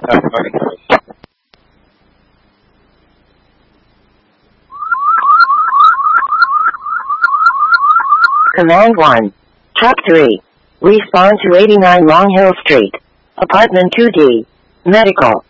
Command 1. Truck 3. Respond to 89 Long Hill Street. Apartment 2D. Medical.